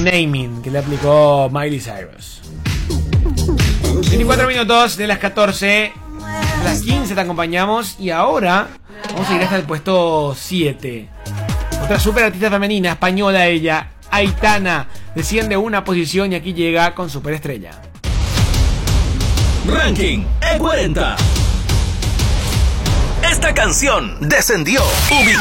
renaming que le aplicó Miley Cyrus. 24 minutos de las 14. A las 15 te acompañamos. Y ahora vamos a ir hasta el puesto 7. Otra super artista femenina, española ella, Aitana, desciende una posición y aquí llega con Superestrella. Ranking E40. Esta canción descendió ubicado.